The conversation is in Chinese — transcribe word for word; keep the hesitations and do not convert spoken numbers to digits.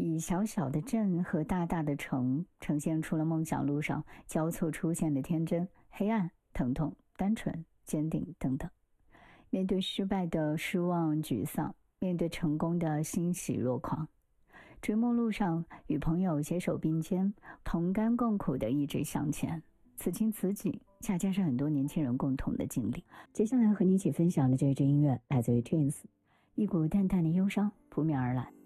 以小小的镇和大大的城呈现出了梦想路上交错出现的天真、黑暗、疼痛、单纯、坚定等等。面对失败的失望、沮丧，面对成功的欣喜若狂，追梦路上与朋友携手并肩，同甘共苦地一直向前。此情此景，恰恰是很多年轻人共同的经历。接下来和你一起分享的这一支音乐来自于 Twins， 一股淡淡的忧伤扑面而来。